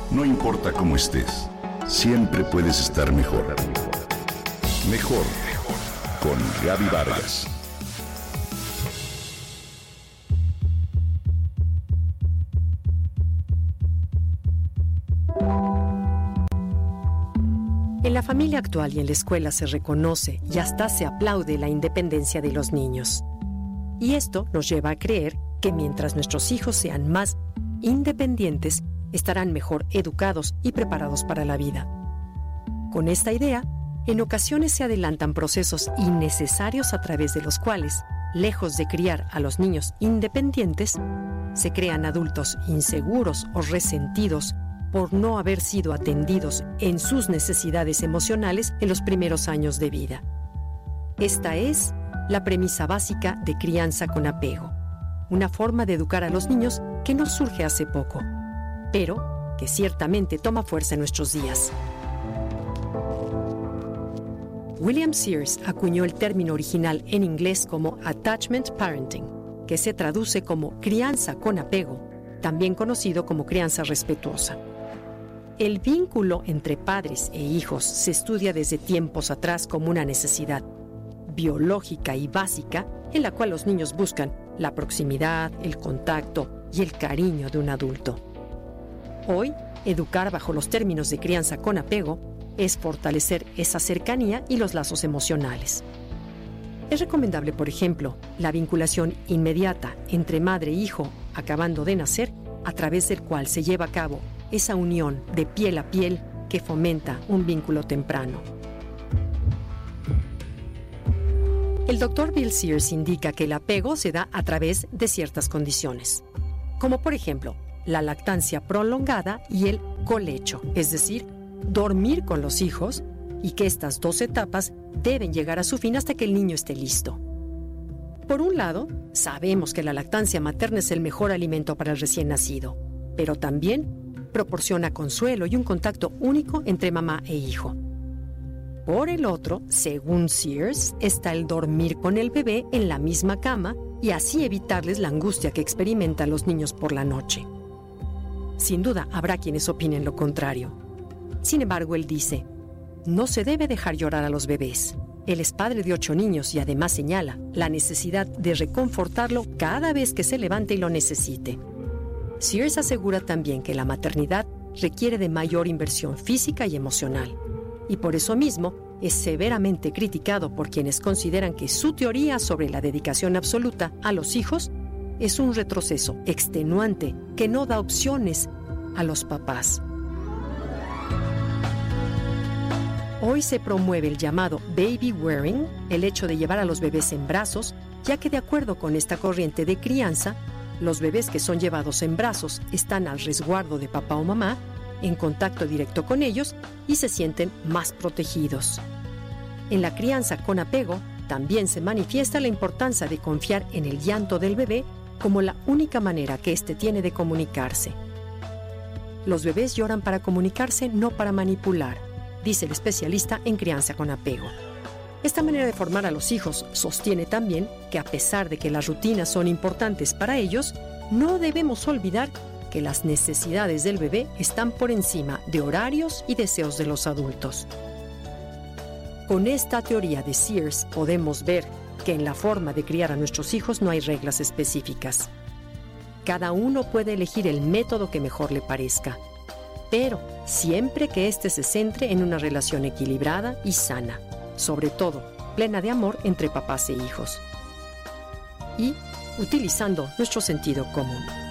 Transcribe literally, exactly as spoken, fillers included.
No importa cómo estés, siempre puedes estar mejor. Mejor, mejor. Con Gaby Vargas. En la familia actual y en la escuela se reconoce y hasta se aplaude la independencia de los niños. Y esto nos lleva a creer que mientras nuestros hijos sean más independientes, estarán mejor educados y preparados para la vida. Con esta idea, en ocasiones se adelantan procesos innecesarios a través de los cuales, lejos de criar a los niños independientes, se crean adultos inseguros o resentidos por no haber sido atendidos en sus necesidades emocionales en los primeros años de vida. Esta es la premisa básica de crianza con apego, una forma de educar a los niños que no surge hace poco, pero que ciertamente toma fuerza en nuestros días. William Sears acuñó el término original en inglés como attachment parenting, que se traduce como crianza con apego, también conocido como crianza respetuosa. El vínculo entre padres e hijos se estudia desde tiempos atrás como una necesidad biológica y básica en la cual los niños buscan la proximidad, el contacto y el cariño de un adulto. Hoy, educar bajo los términos de crianza con apego es fortalecer esa cercanía y los lazos emocionales. Es recomendable, por ejemplo, la vinculación inmediata entre madre e hijo acabando de nacer, a través del cual se lleva a cabo esa unión de piel a piel que fomenta un vínculo temprano. El doctor Bill Sears indica que el apego se da a través de ciertas condiciones, como por ejemplo, la lactancia prolongada y el colecho, es decir, dormir con los hijos, y que estas dos etapas deben llegar a su fin hasta que el niño esté listo. Por un lado, sabemos que la lactancia materna es el mejor alimento para el recién nacido, pero también proporciona consuelo y un contacto único entre mamá e hijo. Por el otro, según Sears, está el dormir con el bebé en la misma cama y así evitarles la angustia que experimentan los niños por la noche. Sin duda, habrá quienes opinen lo contrario. Sin embargo, él dice, no se debe dejar llorar a los bebés. Él es padre de ocho niños y además señala la necesidad de reconfortarlo cada vez que se levante y lo necesite. Sears asegura también que la maternidad requiere de mayor inversión física y emocional, y por eso mismo es severamente criticado por quienes consideran que su teoría sobre la dedicación absoluta a los hijos es un retroceso extenuante que no da opciones a los papás. Hoy se promueve el llamado baby wearing, el hecho de llevar a los bebés en brazos, ya que de acuerdo con esta corriente de crianza, los bebés que son llevados en brazos están al resguardo de papá o mamá, en contacto directo con ellos y se sienten más protegidos. En la crianza con apego también se manifiesta la importancia de confiar en el llanto del bebé como la única manera que éste tiene de comunicarse. Los bebés lloran para comunicarse, no para manipular, dice el especialista en crianza con apego. Esta manera de formar a los hijos sostiene también que a pesar de que las rutinas son importantes para ellos, no debemos olvidar que las necesidades del bebé están por encima de horarios y deseos de los adultos. Con esta teoría de Sears podemos ver que en la forma de criar a nuestros hijos no hay reglas específicas. Cada uno puede elegir el método que mejor le parezca, pero siempre que éste se centre en una relación equilibrada y sana, sobre todo plena de amor entre papás e hijos, y utilizando nuestro sentido común.